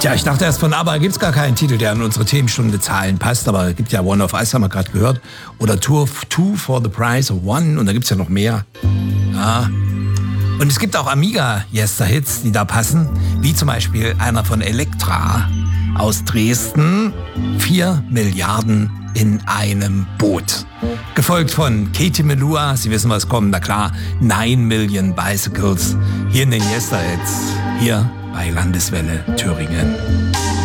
Tja, ich dachte erst von ABBA gibt's gar keinen Titel, der an unsere Themenstunde Zahlen passt, aber es gibt ja One of Us, haben wir gerade gehört, oder Two for the Price of One und da gibt's ja noch mehr. Ja. Und es gibt auch Amiga-Yester-Hits, die da passen, wie zum Beispiel einer von Elektra aus Dresden, 4 Milliarden in einem Boot. Gefolgt von Katie Melua, Sie wissen, was kommt, na klar, 9 Million Bicycles, hier in den Yester-Hits, hier bei Landeswelle Thüringen.